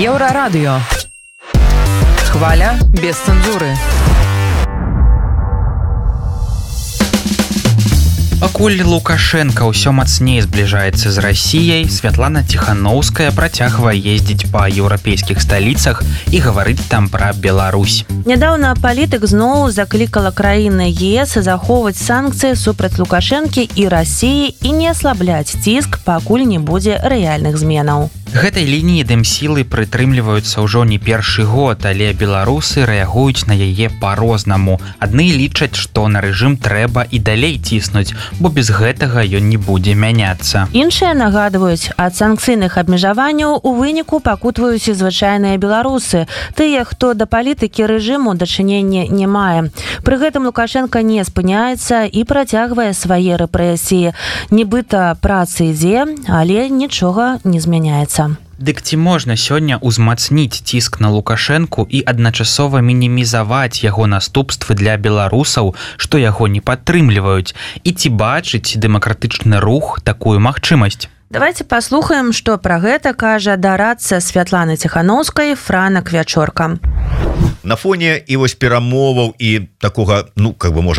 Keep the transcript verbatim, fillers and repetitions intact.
Еўрарадыё. Хваля без цэнзуры. Пакуль Лукашенко ўсё мацней збліжаецца з Расіяй, Святлана Ціханаўская працягвае ездзіць па еўрапейскіх сталіцах і гаварыць там пра Беларусь. Нядаўна палітык зноў заклікала краіны ЕС захоўваць санкцыі супраць Лукашэнкі і Расіі і не аслабляць ціск, пакуль не будзе рэальных зменаў. Гэтай лініі дэмсілы прытрымліваюцца ўжо не першы год, але беларусы рэагуюць на яе па-рознаму. Адны лічаць, што на рэжым трэба і далей ціснуць, бо без гэтага ён не будзе мяняцца. Іншыя нагадваюць, ад санкцыйных абмежаванняў у выніку пакутваюць і звычайныя беларусы, тыя, хто да палітыкі рэжыму дачынення не мае. Пры гэтым Лукашенко не спыняецца і працягвае свае рэпрэсіі. Нібыта праца ідзе, але нічога не змяняецца. Дык ці можна сёння ўзмацніць ціск на Лукашэнку і адначасова мінімізаваць яго наступствы для беларусаў, што яго не падтрымліваюць? І ці бачыць дэмакратычны рух такую магчымасць? Давайте паслухаем, што пра гэта кажа дарадца Святланы Ціханаўскай Франак Вячорка. На фоне і вось перамоваў і такога, ну, как бы, можа,